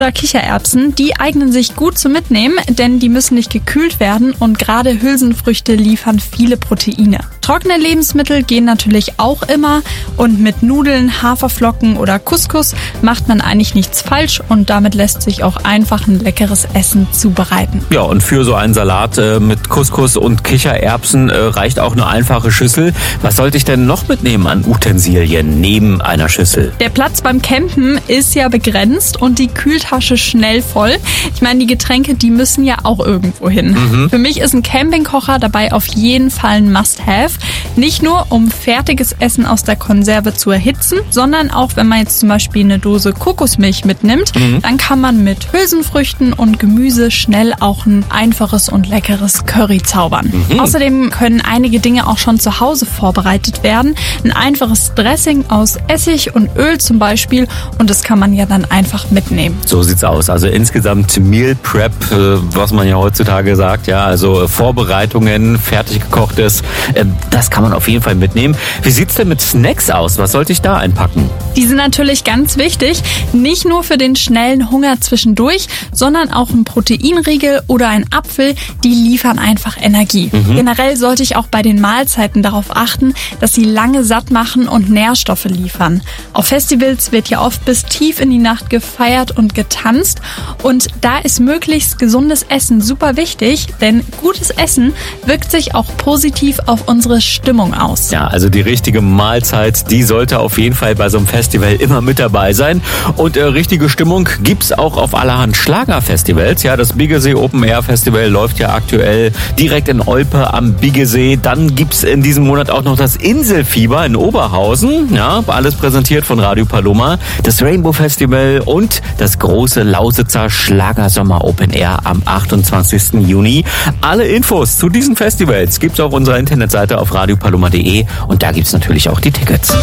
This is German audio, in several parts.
oder Kichererbsen, die eignen sich gut zum Mitnehmen, denn die müssen nicht gekühlt werden und gerade Hülsenfrüchte liefern viele Proteine. Trockene Lebensmittel gehen natürlich auch immer und mit Nudeln, Haferflocken oder Couscous macht man eigentlich nichts falsch und damit lässt sich auch einfach ein leckeres Essen zubereiten. Ja, und für so einen Salat mit Couscous und Kichererbsen reicht auch eine einfache Schüssel. Was sollte ich denn noch mitnehmen an Utensilien neben einer Schüssel? Der Platz beim Campen ist ja begrenzt und die Kühltasche schnell voll. Ich meine, die Getränke, die müssen ja auch irgendwo hin. Für mich ist ein Campingkocher dabei auf jeden Fall ein Must-Have. Nicht nur, um fertiges Essen aus der Konserve zu erhitzen, sondern auch, wenn man jetzt zum Beispiel eine Dose Kokosmilch mitnimmt, dann kann man mit Hülsenfrüchten und Gemüse schnell auch ein einfaches und leckeres Curry zaubern. Außerdem können einige Dinge auch schon zu Hause vorbereitet werden. Ein einfaches Dressing aus Essig und Öl zum Beispiel und das kann man ja dann einfach mitnehmen. So sieht's aus. Also insgesamt Meal Prep, was man ja heutzutage sagt, ja, also Vorbereitungen, fertig gekochtes, das kann man auf jeden Fall mitnehmen. Wie sieht's denn mit Snacks aus? Was sollte ich da einpacken? Die sind natürlich ganz wichtig, nicht nur für den schnellen Hunger zwischendurch, sondern auch ein Proteinriegel oder ein Apfel, die liefern einfach Energie. Generell sollte ich auch bei den Mahlzeiten darauf achten, dass sie lange satt machen und Nährstoffe liefern. Auf Festivals wird ja oft bis tief in die Nacht gefeiert und getanzt und da ist möglichst gesundes Essen super wichtig, denn gutes Essen wirkt sich auch positiv auf unsere Stimmung aus. Ja, also die richtige Mahlzeit, die sollte auf jeden Fall bei so einem Festival immer mit dabei sein. Und richtige Stimmung gibt's auch auf allerhand Schlagerfestivals. Ja, das Biggesee Open Air Festival läuft ja aktuell direkt in Olpe am Biggesee. Dann gibt's in diesem Monat auch noch das Inselfieber in Oberhausen. Ja, alles präsentiert von Radio Paloma. Das Rainbow Festival und das große Lausitzer Schlagersommer Open Air am 28. Juni. Alle Infos zu diesen Festivals gibt's auf unserer Internetseite auf radiopaloma.de und da gibt's natürlich auch die Tickets.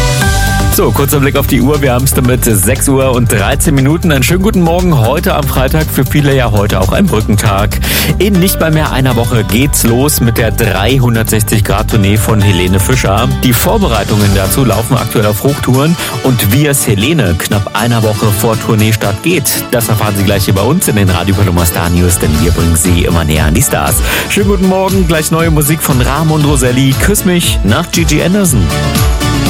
So, kurzer Blick auf die Uhr. Wir haben es damit 6 Uhr und 13 Minuten. Einen schönen guten Morgen heute am Freitag. Für viele ja heute auch ein Brückentag. In nicht mal mehr einer Woche geht's los mit der 360-Grad-Tournee von Helene Fischer. Die Vorbereitungen dazu laufen aktuell auf Hochtouren. Und wie es Helene knapp einer Woche vor Tourneestart geht, das erfahren Sie gleich hier bei uns in den Radio Paloma Star News, denn wir bringen Sie immer näher an die Stars. Schönen guten Morgen. Gleich neue Musik von Rahm und Roselli. Küss mich nach Gigi Anderson.